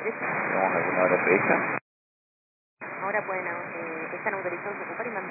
¿Tenemos alguna hora fecha? Ahora pueden, están autorizados a ocupar y mandar